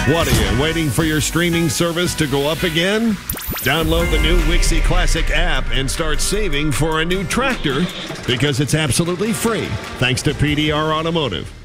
What are you, waiting for your streaming service to go up again? Download the new Wixie Classic app and start saving for a new tractor because it's absolutely free, thanks to PDR Automotive.